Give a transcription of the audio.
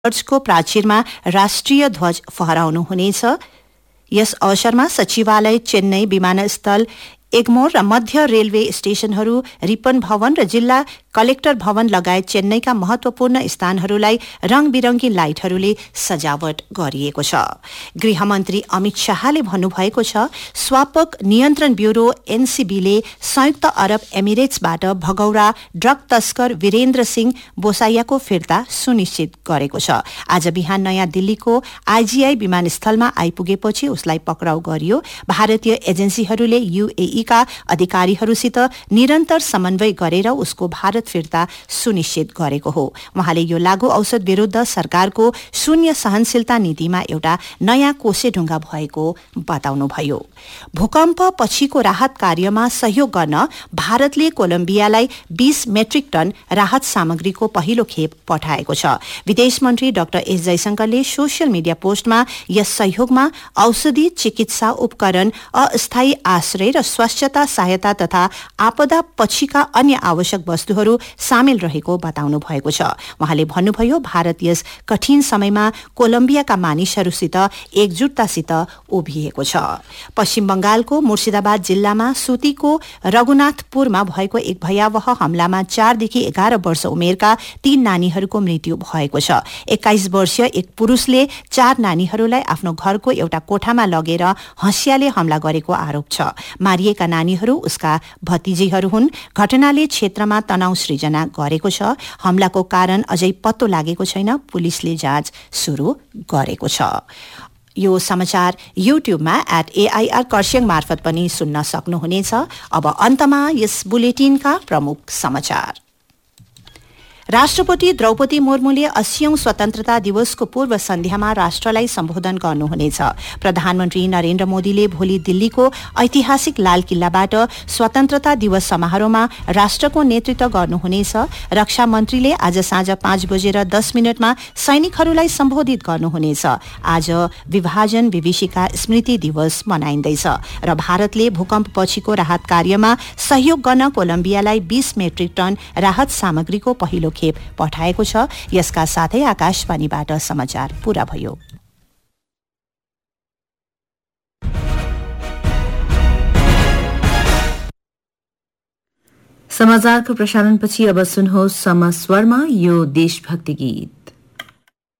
चर्चको प्राचीरमा राष्ट्रिय ध्वज फहराउनु हुनेछ। यस अवसरमा सचिवालय, चेन्नई विमानस्थल, एग्मोर र मध्य रेलवे स्टेशनहरू, रिपन भवन र जिल्ला कलेक्टर भवन लगायत चेन्नईका महत्वपूर्ण स्थानहरूलाई रंगबिरंगी लाइटहरूले सजावट गरिएको छ। गृहमन्त्री अमित शाहले भन्नुभएको छ, स्वापक नियन्त्रण ब्यूरो एनसीबीले संयुक्त अरब एमिरेट्सबाट भगौरा ड्रग तस्कर वीरेन्द्र सिंह बोसाइयाको फिर्ता सुनिश्चित गरेको छ। आज बिहान नयाँ दिल्लीको आईजीआई विमानस्थलमा आइपुगेपछि उसलाई पक्राउ गरियो। भारतीय एजेन्सीहरूले यूएईका अधिकारीहरूसित निरन्तर समन्वय गरेर उसको भारत फिर्ता सुनिश्चित गरेको हो। उहाँले यो लागू औषध विरुद्ध सरकारको शून्य सहनशीलता नीतिमा एउटा नयाँ कोसेढुङ्गा भएको बताउनुभयो। भूकम्प पछिको राहत कार्यमा सहयोग गर्न भारतले कोलम्बियालाई 20 मेट्रिक टन राहत सामग्रीको पहिलो खेप पठाएको छ। विदेश मन्त्री डाक्टर एस जयशंकरले सोशल मिडिया पोस्टमा यस सहयोगमा औषधि, चिकित्सा उपकरण, अस्थायी आश्रय र स्वास्थ्यता सहायता तथा आपदा पछिका अन्य आवश्यक वस्तुहरू सामेल रहेको बताउनु भएको छ। उहाँले भन्नुभयो, भारत यस कठिन समयमा कोलम्बियाका मानिसहरूसित एकजुटतासित उभिएको छ। पश्चिम बंगालको मुर्शिदाबाद जिल्लामा सुतीको रघुनाथपुरमा भएको एक भयावह हमलामा 4 देखि 11 वर्ष उमेरका 3 नानीहरूको मृत्यु भएको छ। 21 वर्षीय एक पुरुषले 4 नानीहरूलाई आफ्नो घरको एउटा कोठामा लगेर हँसियाले हमला गरेको आरोप छ। मारिएका नानीहरू उसका भतिजीहरू हुन्। घटनाले क्षेत्रमा तनाव सृजना गरेको छ। हमलाको कारण अझै पत्तो लागेको छैन। पुलिसले जाँच सुरु गरेको छ। यो समाचार युट्युबमा @AIR कर्स्याङ मार्फत पनि सुन्न सक्नुहुनेछ। अब अन्तमा यस बुलेटिनका प्रमुख समाचार। राष्ट्रपति द्रौपदी मुर्मुले 80औं स्वतन्त्रता दिवसको पूर्व सन्ध्यामा राष्ट्रलाई सम्बोधन गर्नुहुनेछ। प्रधानमन्त्री नरेन्द्र मोदीले भोलि दिल्लीको ऐतिहासिक लाल किल्लाबाट स्वतन्त्रता दिवस समारोहमा राष्ट्रको नेतृत्व गर्नुहुनेछ। रक्षा मन्त्रीले आज साँझ 5:10 सैनिकहरूलाई सम्बोधित गर्नुहुनेछ। आज विभाजन विभीषिका स्मृति दिवस मनाइँदैछ र भारतले भूकम्प पछिको राहत कार्यमा सहयोग गर्न कोलम्बियालाई 20 मेट्रिक टन राहत सामग्रीको पहिलो खेप पठाएको छ। यसका साथै आकाशवाणीबाट समाचार पूरा भयो। समाचारको प्रसारणपछि अब सुन्नुहोस् समस्वरमा यो देशभक्ति गीत।